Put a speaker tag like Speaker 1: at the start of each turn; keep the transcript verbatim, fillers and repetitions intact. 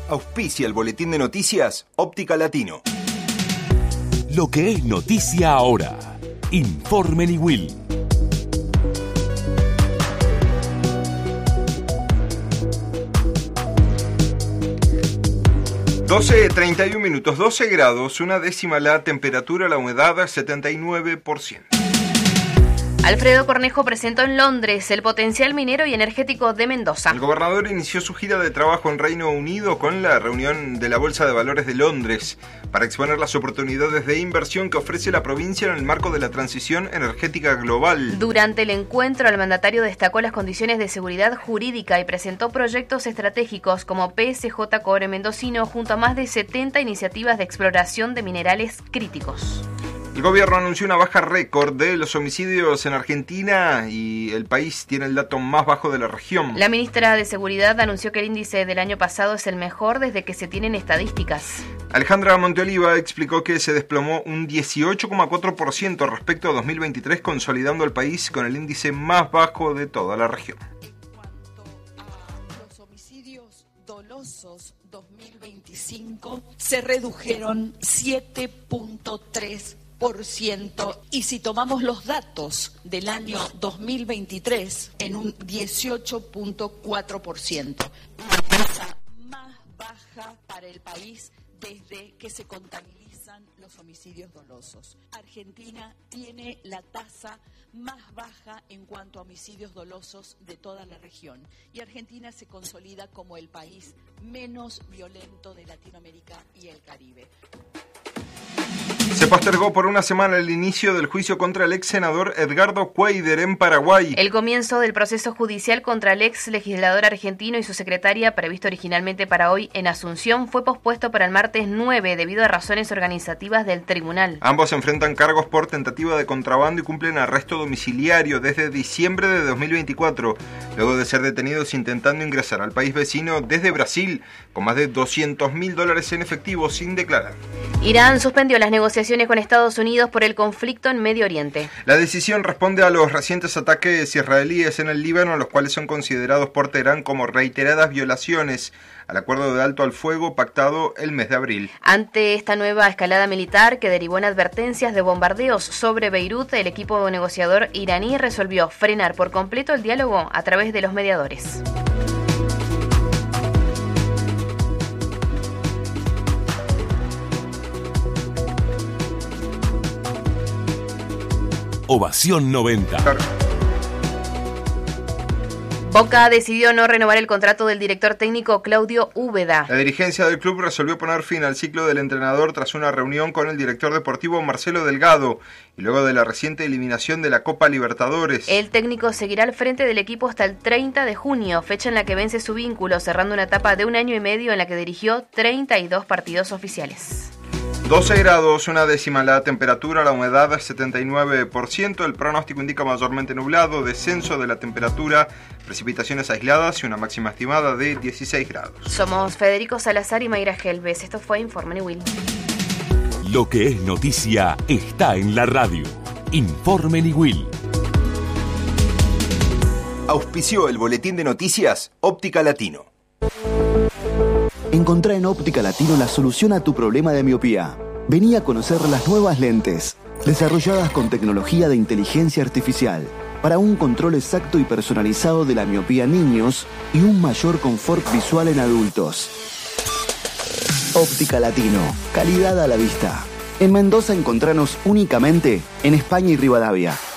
Speaker 1: Auspicia el boletín de noticias Óptica Latino.
Speaker 2: Lo que es noticia ahora. Informe Niwil.
Speaker 3: doce treinta y un minutos, doce grados, una décima la temperatura, la humedad setenta y nueve por ciento.
Speaker 4: Alfredo Cornejo presentó en Londres el potencial minero y energético de Mendoza.
Speaker 3: El gobernador inició su gira de trabajo en Reino Unido con la reunión de la Bolsa de Valores de Londres para exponer las oportunidades de inversión que ofrece la provincia en el marco de la transición energética global.
Speaker 4: Durante el encuentro, el mandatario destacó las condiciones de seguridad jurídica y presentó proyectos estratégicos como P S J Cobre Mendocino junto a más de setenta iniciativas de exploración de minerales críticos.
Speaker 3: El gobierno anunció una baja récord de los homicidios en Argentina y el país tiene el dato más bajo de la región.
Speaker 4: La ministra de Seguridad anunció que el índice del año pasado es el mejor desde que se tienen estadísticas.
Speaker 3: Alejandra Monteoliva explicó que se desplomó un dieciocho coma cuatro por ciento respecto a dos mil veintitrés, consolidando al país con el índice más bajo de toda la región.
Speaker 5: En cuanto a los homicidios dolosos dos mil veinticinco, se redujeron siete punto tres por ciento y si tomamos los datos del año dos mil veintitrés en un dieciocho punto cuatro por ciento, la tasa más baja para el país desde que se contabilizan los homicidios dolosos. Argentina tiene la tasa más baja en cuanto a homicidios dolosos de toda la región y Argentina se consolida como el país menos violento de Latinoamérica y el Caribe.
Speaker 3: Se postergó por una semana el inicio del juicio contra el ex senador Edgardo Cuader en Paraguay.
Speaker 4: El comienzo del proceso judicial contra el ex legislador argentino y su secretaria, previsto originalmente para hoy en Asunción, fue pospuesto para el martes nueve debido a razones organizativas del tribunal.
Speaker 3: Ambos enfrentan cargos por tentativa de contrabando y cumplen arresto domiciliario desde diciembre de dos mil veinticuatro, luego de ser detenidos intentando ingresar al país vecino desde Brasil con más de doscientos mil dólares en efectivo sin declarar.
Speaker 4: Irán suspendió las negociaciones con Estados Unidos por el conflicto en Medio Oriente.
Speaker 3: La decisión responde a los recientes ataques israelíes en el Líbano, los cuales son considerados por Teherán como reiteradas violaciones al acuerdo de alto al fuego pactado el mes de abril.
Speaker 4: Ante esta nueva escalada militar que derivó en advertencias de bombardeos sobre Beirut, el equipo negociador iraní resolvió frenar por completo el diálogo a través de los mediadores.
Speaker 2: Ovación noventa.
Speaker 4: Boca decidió no renovar el contrato del director técnico Claudio Úbeda.
Speaker 3: La dirigencia del club resolvió poner fin al ciclo del entrenador tras una reunión con el director deportivo Marcelo Delgado y luego de la reciente eliminación de la Copa Libertadores.
Speaker 4: El técnico seguirá al frente del equipo hasta el treinta de junio, fecha en la que vence su vínculo, cerrando una etapa de un año y medio en la que dirigió treinta y dos partidos oficiales.
Speaker 3: doce grados, una décima la temperatura, la humedad setenta y nueve por ciento, el pronóstico indica mayormente nublado, descenso de la temperatura, precipitaciones aisladas y una máxima estimada de dieciséis grados.
Speaker 4: Somos Federico Salazar y Mayra Gelbes, esto fue Informe Niwil.
Speaker 2: Lo que es noticia está en la radio. Informe Niwil.
Speaker 1: Auspició el boletín de noticias Óptica Latino.
Speaker 6: Encontrá en Óptica Latino la solución a tu problema de miopía. Vení a conocer las nuevas lentes, desarrolladas con tecnología de inteligencia artificial, para un control exacto y personalizado de la miopía en niños y un mayor confort visual en adultos. Óptica Latino, calidad a la vista. En Mendoza encontranos únicamente en España y Rivadavia.